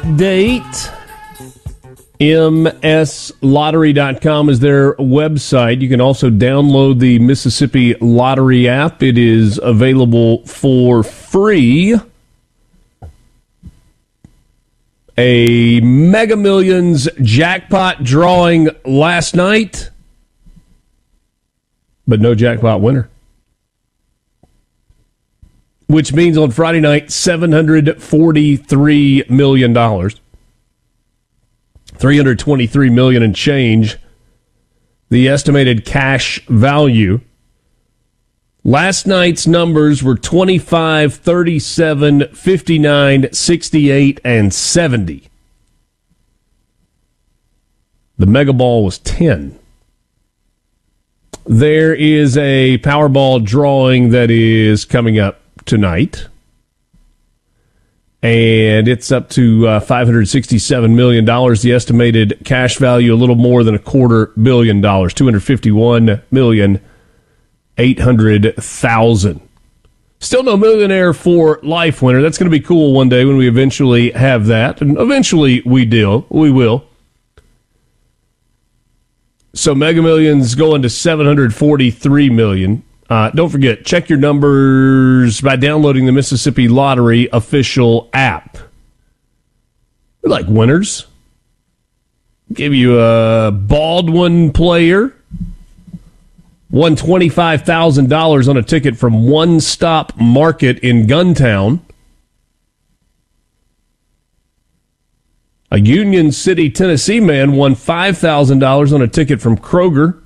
update. MSLottery.com is their website. You can also download the Mississippi Lottery app. It is available for free. A Mega Millions jackpot drawing last night, but no jackpot winner. Which means on Friday night, $743 million. $323 million and change, the estimated cash value. Last night's numbers were 25, 37, 59, 68, and 70. The Mega Ball was 10. There is a Powerball drawing that is coming up tonight. And it's up to $567 million. The estimated cash value, a little more than $250 million, $251,800,000. Still no Millionaire for Life winner. That's going to be cool one day when we eventually have that. And eventually we will. So Mega Millions going to $743 million. Don't forget, check your numbers by downloading the Mississippi Lottery official app. We like winners. Give you a Baldwin player. Won $25,000 on a ticket from One Stop Market in Guntown. A Union City, Tennessee man won $5,000 on a ticket from Kroger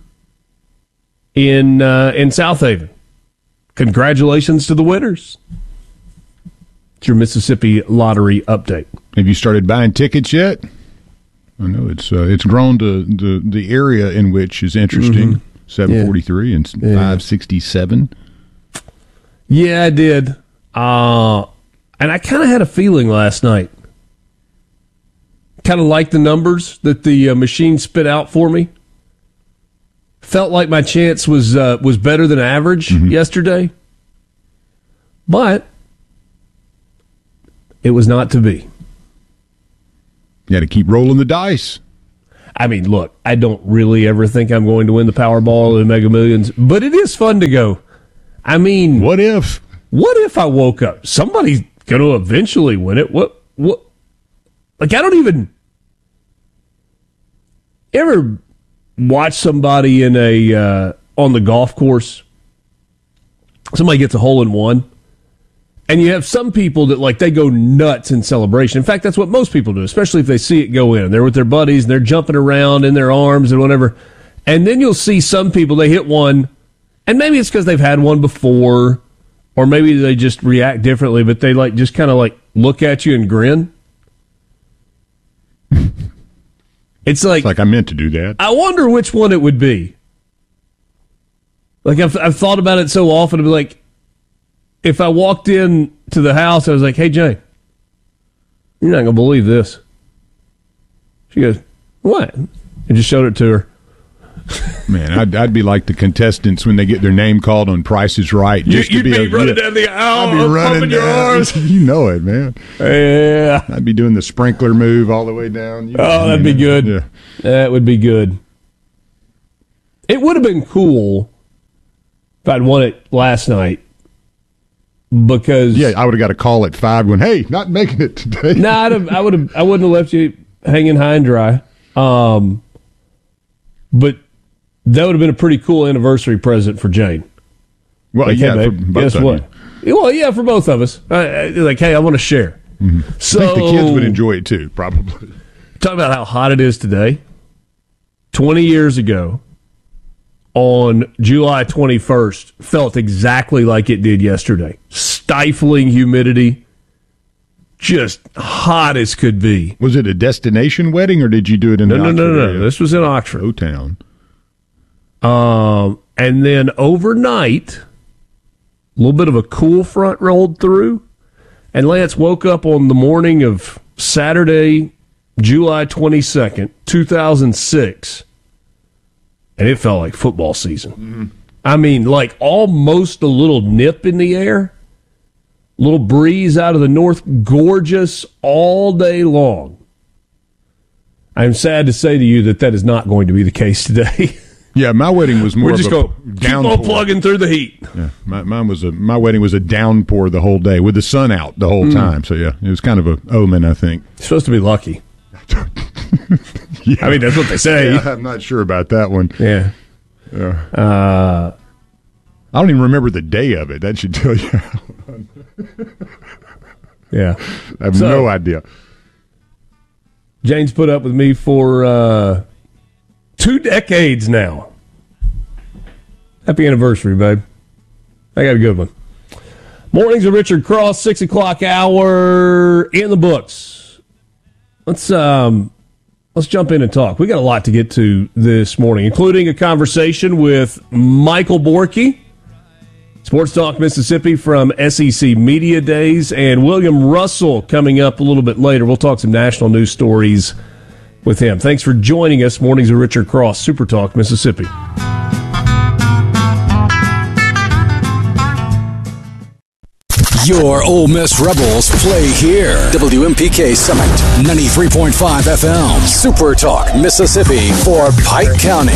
in South Haven. Congratulations to the winners. It's your Mississippi Lottery update. Have you started buying tickets yet? I know it's grown to the area in which is interesting. Mm-hmm. 743 and 567. Yeah, I did. And I kind of had a feeling last night. Kind of like the numbers that the machine spit out for me. Felt like my chance was better than average yesterday, but it was not to be. You got to keep rolling the dice. I mean, look, I don't really ever think I'm going to win the Powerball or the Mega Millions, but it is fun to go. I mean, what if I woke up? Somebody's going to eventually win it. What? Like, I don't even ever watch somebody in on the golf course. Somebody gets a hole in one, and you have some people that like they go nuts in celebration. In fact, that's what most people do, especially if they see it go in. They're with their buddies and they're jumping around in their arms and whatever. And then you'll see some people, they hit one, and maybe it's because they've had one before, or maybe they just react differently, but they like just kind of like look at you and grin. It's like I meant to do that. I wonder which one it would be. Like I've thought about it so often. It'd be like if I walked in to the house, I was like, "Hey, Jane, you're not gonna believe this." She goes, "What?" And just showed it to her. Man, I'd be like the contestants when they get their name called on Price is Right. You'd be running down the aisle, I'd be running your arms. You know it, man. Yeah. I'd be doing the sprinkler move all the way down. That'd be good. Yeah. That would be good. It would have been cool if I'd won it last night. Because I would have got a call at 5 going, "Hey, not making it today." No, I wouldn't have left you hanging high and dry. But that would have been a pretty cool anniversary present for Jane. Well, like, yeah, hey, babe, guess what? Well, yeah, for both of us. Like, hey, I want to share. Mm-hmm. So, I think the kids would enjoy it too, probably. Talk about how hot it is today. 20 years ago, on July 21st, felt exactly like it did yesterday. Stifling humidity. Just hot as could be. Was it a destination wedding, or did you do it in the Oxford area? This was in Oxford. O-Town. And then overnight, a little bit of a cool front rolled through, and Lance woke up on the morning of Saturday, July 22nd, 2006, and it felt like football season. Mm-hmm. I mean, like almost a little nip in the air. Little breeze out of the north, gorgeous all day long. I'm sad to say to you that is not going to be the case today. Yeah, my wedding was more We're just of a going to downpour. keep on plugging through the heat. Yeah, my wedding was a downpour the whole day with the sun out the whole time. So yeah, it was kind of a omen, I think. You're supposed to be lucky. Yeah. I mean, that's what they say. Yeah, I'm not sure about that one. Yeah. I don't even remember the day of it. That should tell you. Yeah. I have no idea. Jane's put up with me for 2 decades now. Happy anniversary, babe. I got a good one. Mornings with Richard Cross, 6 o'clock hour in the books. Let's jump in and talk. We got a lot to get to this morning, including a conversation with Michael Borky, Sports Talk Mississippi from SEC Media Days, and William Russell coming up a little bit later. We'll talk some national news stories with him. Thanks for joining us. Mornings with Richard Cross, Super Talk Mississippi. Your Ole Miss Rebels play here. WMPK Summit, 93.5 FM. Super Talk Mississippi for Pike County.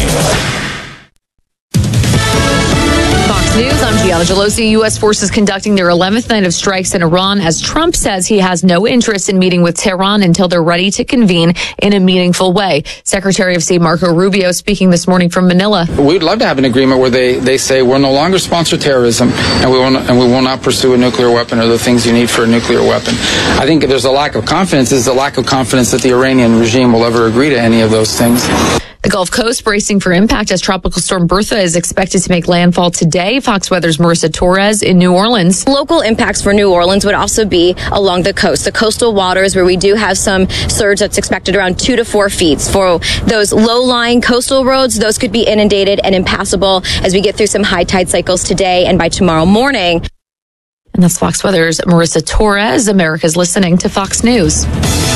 Fox News, I'm Gianna Gelosi. U.S. forces conducting their 11th night of strikes in Iran as Trump says he has no interest in meeting with Tehran until they're ready to convene in a meaningful way. Secretary of State Marco Rubio speaking this morning from Manila. We'd love to have an agreement where they say we'll no longer sponsor terrorism and we will not pursue a nuclear weapon or the things you need for a nuclear weapon. I think if there's a lack of confidence, is the lack of confidence that the Iranian regime will ever agree to any of those things. The Gulf Coast bracing for impact as Tropical Storm Bertha is expected to make landfall today. Fox Weather's Marissa Torres in New Orleans. Local impacts for New Orleans would also be along the coast, the coastal waters where we do have some surge that's expected around 2 to 4 feet. For those low-lying coastal roads, those could be inundated and impassable as we get through some high tide cycles today and by tomorrow morning. And that's Fox Weather's Marissa Torres. America's listening to Fox News.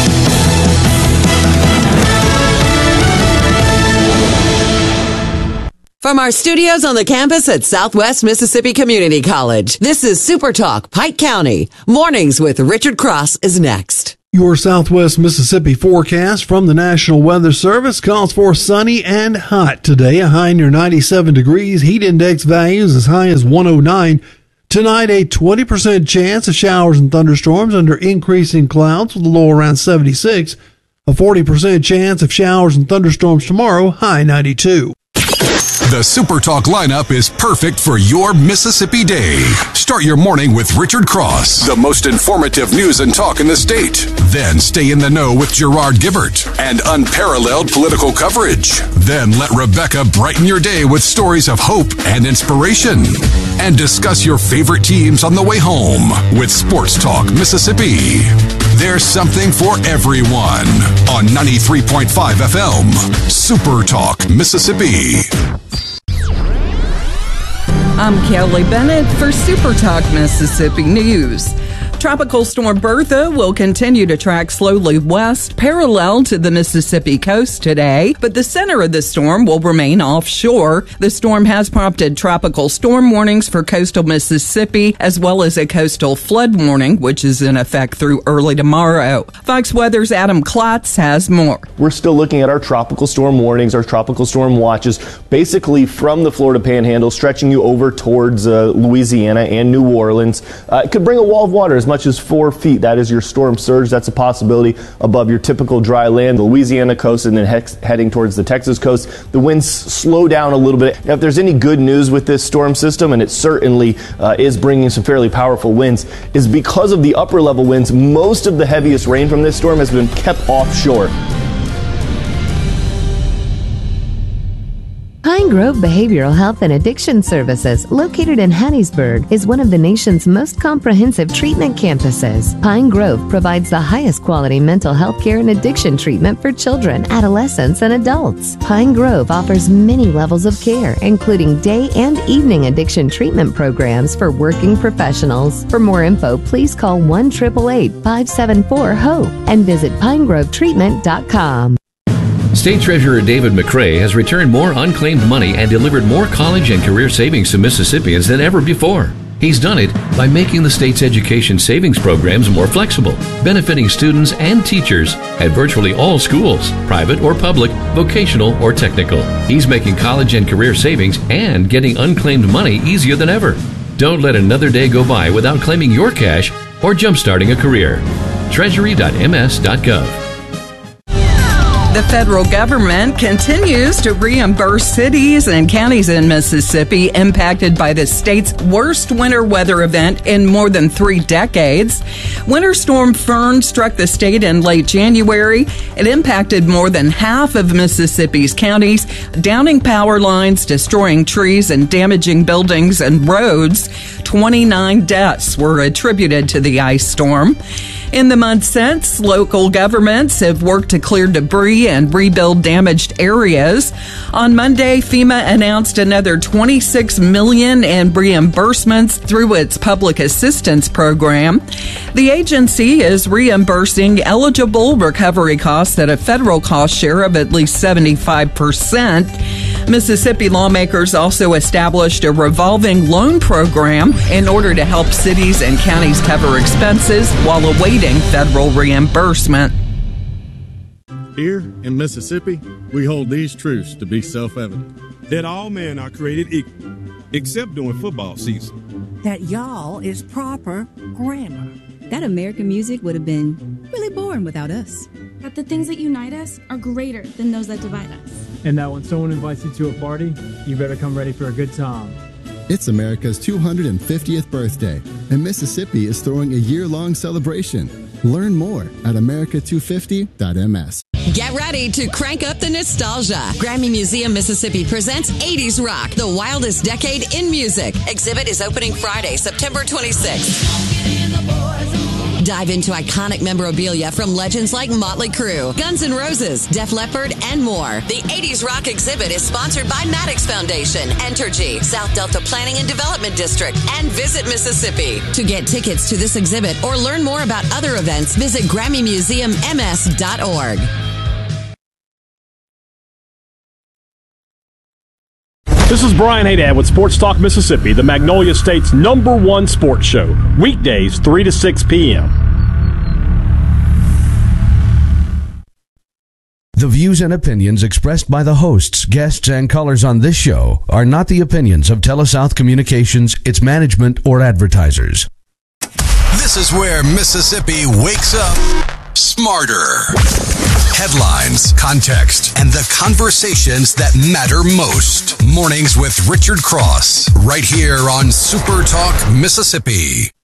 From our studios on the campus at Southwest Mississippi Community College, this is Super Talk Pike County. Mornings with Richard Cross is next. Your Southwest Mississippi forecast from the National Weather Service calls for sunny and hot today, a high near 97 degrees, heat index values as high as 109. Tonight, a 20% chance of showers and thunderstorms under increasing clouds with a low around 76. A 40% chance of showers and thunderstorms tomorrow, high 92. The Super Talk lineup is perfect for your Mississippi day. Start your morning with Richard Cross, the most informative news and talk in the state. Then stay in the know with Gerard Gibbert and unparalleled political coverage. Then let Rebecca brighten your day with stories of hope and inspiration. And discuss your favorite teams on the way home with Sports Talk Mississippi. There's something for everyone on 93.5 FM. Super Talk Mississippi. I'm Kelly Bennett for Super Talk Mississippi News. Tropical Storm Bertha will continue to track slowly west, parallel to the Mississippi coast today, but the center of the storm will remain offshore. The storm has prompted tropical storm warnings for coastal Mississippi, as well as a coastal flood warning, which is in effect through early tomorrow. Fox Weather's Adam Klotz has more. We're still looking at our tropical storm warnings, our tropical storm watches, basically from the Florida Panhandle, stretching you over towards Louisiana and New Orleans. It could bring a wall of water as much as 4 feet. That is your storm surge. That's a possibility above your typical dry land, the Louisiana coast, and then heading towards the Texas coast. The winds slow down a little bit. Now, if there's any good news with this storm system, and it certainly is bringing some fairly powerful winds, is because of the upper level winds, most of the heaviest rain from this storm has been kept offshore. Pine Grove Behavioral Health and Addiction Services, located in Hattiesburg, is one of the nation's most comprehensive treatment campuses. Pine Grove provides the highest quality mental health care and addiction treatment for children, adolescents, and adults. Pine Grove offers many levels of care, including day and evening addiction treatment programs for working professionals. For more info, please call 1-888-574-HOPE and visit pinegrovetreatment.com. State Treasurer David McRae has returned more unclaimed money and delivered more college and career savings to Mississippians than ever before. He's done it by making the state's education savings programs more flexible, benefiting students and teachers at virtually all schools, private or public, vocational or technical. He's making college and career savings and getting unclaimed money easier than ever. Don't let another day go by without claiming your cash or jumpstarting a career. Treasury.ms.gov. The federal government continues to reimburse cities and counties in Mississippi impacted by the state's worst winter weather event in more than 3 decades. Winter Storm Fern struck the state in late January. It impacted more than half of Mississippi's counties, downing power lines, destroying trees, and damaging buildings and roads. 29 deaths were attributed to the ice storm. In the months since, local governments have worked to clear debris and rebuild damaged areas. On Monday, FEMA announced another $26 million in reimbursements through its public assistance program. The agency is reimbursing eligible recovery costs at a federal cost share of at least 75%. Mississippi lawmakers also established a revolving loan program in order to help cities and counties cover expenses while awaiting federal reimbursement. Here in Mississippi, we hold these truths to be self-evident. That all men are created equal, except during football season. That y'all is proper grammar. That American music would have been really boring without us. That the things that unite us are greater than those that divide us. And that when someone invites you to a party, you better come ready for a good time. It's America's 250th birthday, and Mississippi is throwing a year-long celebration. Learn more at america250.ms. Get ready to crank up the nostalgia. Grammy Museum Mississippi presents 80s Rock, the wildest decade in music. Exhibit is opening Friday, September 26th. Dive into iconic memorabilia from legends like Motley Crue, Guns N' Roses, Def Leppard, and more. The 80s Rock exhibit is sponsored by Maddox Foundation, Entergy, South Delta Planning and Development District, and Visit Mississippi. To get tickets to this exhibit or learn more about other events, visit GrammyMuseumMS.org. This is Brian Haydad with Sports Talk Mississippi, the Magnolia State's #1 sports show. Weekdays, 3 to 6 p.m. The views and opinions expressed by the hosts, guests, and callers on this show are not the opinions of TeleSouth Communications, its management, or advertisers. This is where Mississippi wakes up smarter. Headlines, context, and the conversations that matter most. Mornings with Richard Cross, right here on Super Talk Mississippi.